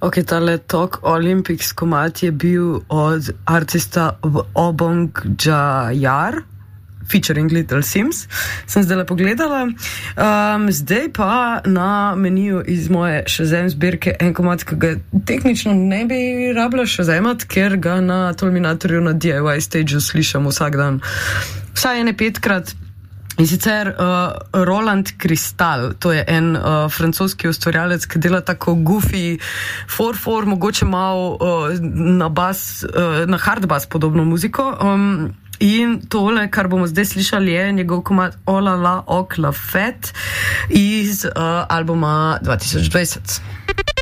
Ok, tale Talk Olympics komad je bil od artista Obong Jayar, featuring Little Sims. Sem zdaj pogledala. Zdaj pa na meniju iz moje Shazam zbirke en komad, ki ga tehnično ne bi rabila Shazamat, ker ga na Tolminatorju na DIY stageu slišam vsak dan. Vsaj ene 5-krat. In sicer Roland Cristal, to je en francoski ustvarjalec, ki dela tako goofy, 4/4, mogoče malo na hard bass podobno muziko. In tole, kar bomo zdaj slišali, je njegov komad Oh La La Ok La Fête iz albuma 2020.